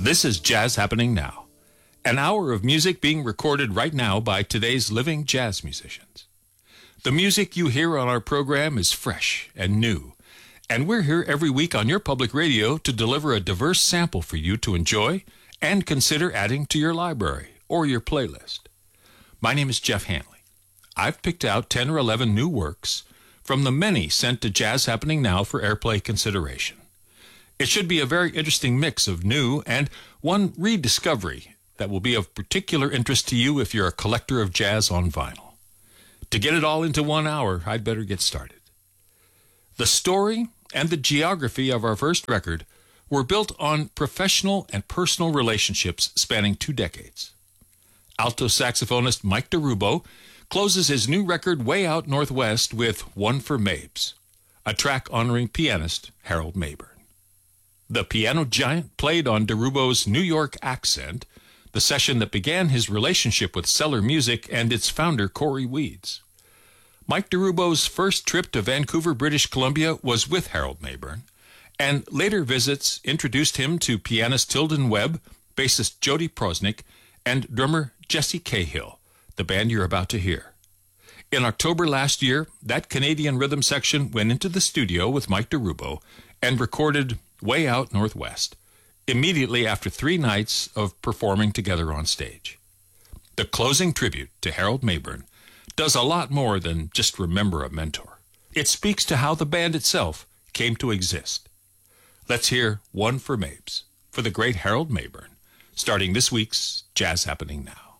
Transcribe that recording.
This is Jazz Happening Now, an hour of music being recorded right now by today's living jazz musicians. The music you hear on our program is fresh and new, and we're here every week on your public radio to deliver a diverse sample for you to enjoy and consider adding to your library or your playlist. My name is Jeff Hanley. I've picked out 10 or 11 new works from the many sent to Jazz Happening Now for airplay consideration. It should be a very interesting mix of new and one rediscovery that will be of particular interest to you if you're a collector of jazz on vinyl. To get it all into 1 hour, I'd better get started. The story and the geography of our first record were built on professional and personal relationships spanning 2 decades. Alto saxophonist Mike DeRubo closes his new record Way Out Northwest with One for Mabes, a track honoring pianist Harold Mabern. The piano giant played on DeRubo's New York accent, the session that began his relationship with Cellar Music and its founder Corey Weeds. Mike DeRubo's first trip to Vancouver, British Columbia was with Harold Mabern, and later visits introduced him to pianist Tilden Webb, bassist Jody Prosnick, and drummer Jesse Cahill, the band you're about to hear. In October last year, that Canadian rhythm section went into the studio with Mike DeRubo and recorded Way Out Northwest, immediately after 3 nights of performing together on stage. The closing tribute to Harold Mabern does a lot more than just remember a mentor. It speaks to how the band itself came to exist. Let's hear One for Mabes for the great Harold Mabern, starting this week's Jazz Happening Now.